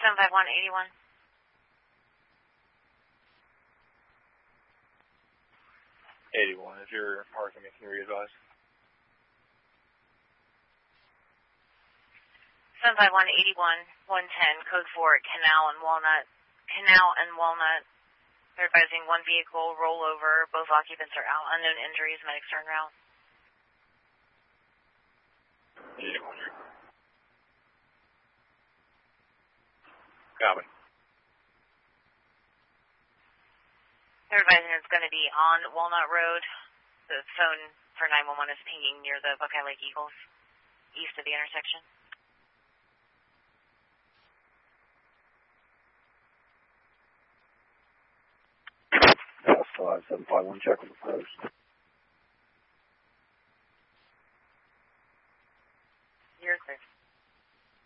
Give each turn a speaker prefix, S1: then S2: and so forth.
S1: 75181.
S2: 81. If you're marking it, can you re-advise?
S1: 75181, 110, code 4, Canal and Walnut. They're advising one vehicle, rollover, both occupants are out, unknown injuries, medics turn route.
S2: 81. Copy.
S1: They're advising it's going to be on Walnut Road. The phone for 911 is pinging near the Buckeye Lake Eagles, east of the intersection.
S3: 5751, check with the post.